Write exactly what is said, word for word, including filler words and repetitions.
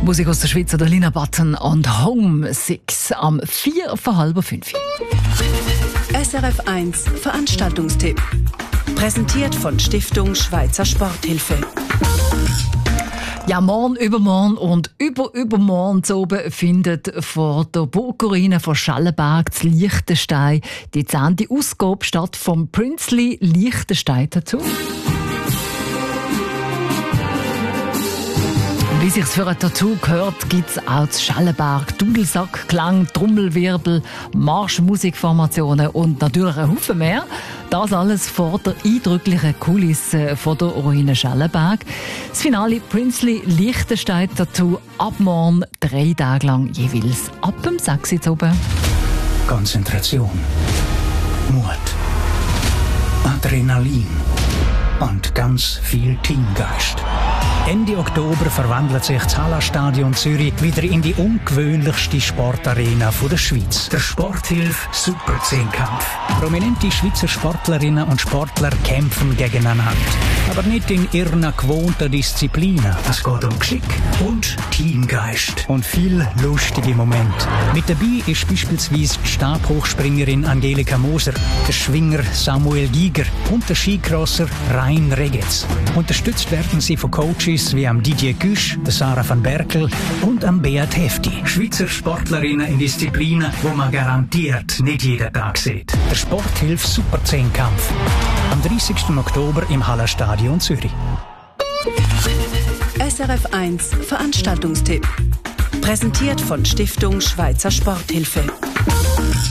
Musik aus der Schweiz, der Lina Button und Home Six am vier vor halb fünf. S R F eins Veranstaltungstipp. Präsentiert von Stiftung Schweizer Sporthilfe. Ja, morgen, übermorgen und über übermorgen zu oben findet vor der Burgruine von Schallenberg zu Liechtenstein die zehnte Ausgabe statt vom Princely Liechtenstein dazu. Wie sich's für ein Tattoo gehört, gibt's auch zu Schallenberg Dudelsack, Klang, Trommelwirbel, Marschmusikformationen und natürlich ein Haufen mehr. Das alles vor der eindrücklichen Kulisse von der Ruine Schallenberg. Das Finale Princely Liechtenstein Tattoo ab morgen drei Tage lang jeweils ab dem sechs Uhr oben. Konzentration, Mut, Adrenalin und ganz viel Teamgeist. Ende Oktober verwandelt sich das Hallenstadion Zürich wieder in die ungewöhnlichste Sportarena der Schweiz. Der Sporthilfe Super-Zehnkampf. Prominente Schweizer Sportlerinnen und Sportler kämpfen gegeneinander. Aber nicht in ihren gewohnten Disziplinen. Es geht um Geschick und Teamgeist. Und viel lustige Momente. Mit dabei ist beispielsweise die Stabhochspringerin Angelika Moser, der Schwinger Samuel Giger und der Skicrosser Rein Regetz. Unterstützt werden sie von Coaches wie am Didier Güsch, der Sarah van Berkel und am Beat Hefti. Schweizer Sportlerinnen in Disziplinen, wo man garantiert nicht jeden Tag sieht. Der Sporthilfe Super-Zehnkampf. Am dreißigsten Oktober im Hallenstadion Zürich. S R F eins Veranstaltungstipp. Präsentiert von Stiftung Schweizer Sporthilfe.